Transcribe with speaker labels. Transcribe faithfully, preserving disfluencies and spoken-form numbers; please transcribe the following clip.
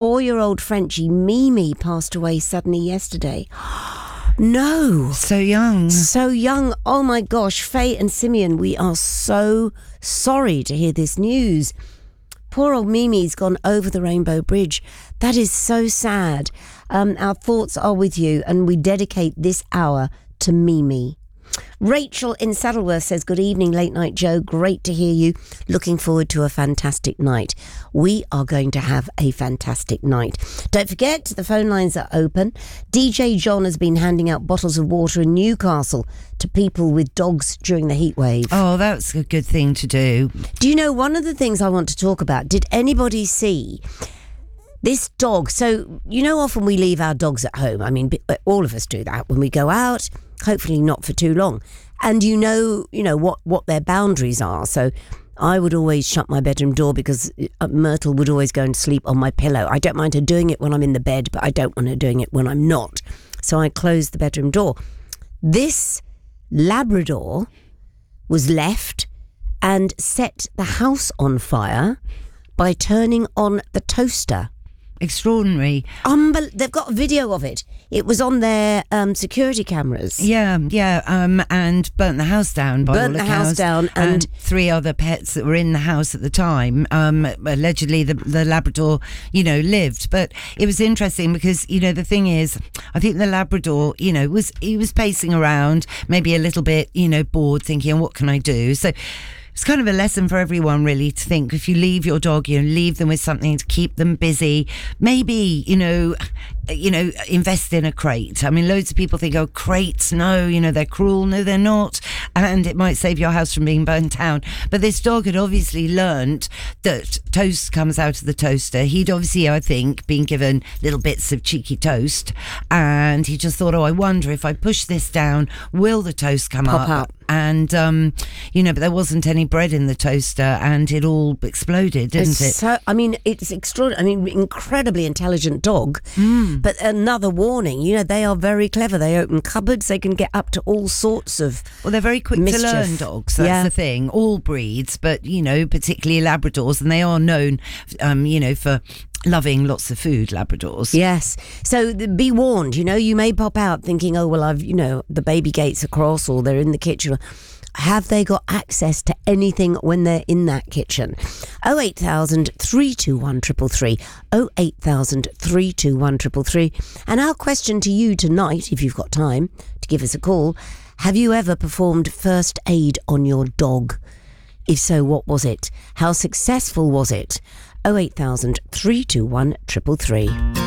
Speaker 1: four-year-old Frenchie Mimi passed away suddenly yesterday. No.
Speaker 2: So young.
Speaker 1: So young. Oh my gosh. Faye and Simeon, we are so sorry to hear this news. Poor old Mimi's gone over the Rainbow Bridge. That is so sad. Um, our thoughts are with you, and we dedicate this hour to Mimi. Rachel in Saddleworth says, good evening, Late Night Joe. Great to hear you. Looking forward to a fantastic night. We are going to have a fantastic night. Don't forget, the phone lines are open. D J John has been handing out bottles of water in Newcastle to people with dogs during the heat wave.
Speaker 2: Oh, that's a good thing to do.
Speaker 1: Do you know, one of the things I want to talk about, did anybody see this dog? So, you know, often we leave our dogs at home. I mean, all of us do that when we go out, hopefully not for too long. And you know, you know what, what their boundaries are. So I would always shut my bedroom door because Myrtle would always go and sleep on my pillow. I don't mind her doing it when I'm in the bed, but I don't want her doing it when I'm not. So I closed the bedroom door. This Labrador was left and set the house on fire by turning on the toaster.
Speaker 2: Extraordinary.
Speaker 1: Unbel- they've got a video of it. It was on their um, security cameras.
Speaker 2: Yeah, yeah, um, and burnt the house down by
Speaker 1: Burnt
Speaker 2: all
Speaker 1: the
Speaker 2: accounts,
Speaker 1: house down, and,
Speaker 2: and three other pets that were in the house at the time. Um, allegedly, the, the Labrador, you know, lived. But it was interesting because, you know, the thing is, I think the Labrador, you know, was he was pacing around, maybe a little bit, you know, bored, thinking, what can I do? So it's kind of a lesson for everyone, really, to think if you leave your dog, you know, leave them with something to keep them busy. Maybe, you know, you know, invest in a crate. I mean, loads of people think, oh, crates, no, you know, they're cruel. No, they're not. And it might save your house from being burnt down. But this dog had obviously learnt that toast comes out of the toaster. He'd obviously, I think, been given little bits of cheeky toast. And he just thought, oh, I wonder if I push this down, will the toast come
Speaker 1: Pop
Speaker 2: up?
Speaker 1: up.
Speaker 2: And, um, you know, but there wasn't any bread in the toaster and it all exploded, didn't
Speaker 1: It's
Speaker 2: it?
Speaker 1: So, I mean, it's extraordinary. I mean, incredibly intelligent dog.
Speaker 2: Mm.
Speaker 1: But another warning, you know, they are very clever. They open cupboards. They can get up to all sorts of
Speaker 2: Well, they're very quick
Speaker 1: mischief.
Speaker 2: to learn dogs. That's
Speaker 1: Yeah.
Speaker 2: the thing. All breeds, but, you know, particularly Labradors. And they are known, um, you know, for loving lots of food, Labradors.
Speaker 1: Yes. So th- be warned, you know, you may pop out thinking, oh, well, I've, you know, the baby gate's across or they're in the kitchen. Have they got access to anything when they're in that kitchen? oh eight thousand, three two one, three three three. oh eight thousand, three two one, three three three. And our question to you tonight, if you've got time to give us a call, have you ever performed first aid on your dog? If so, what was it? How successful was it? oh eight thousand, three two one, three three three.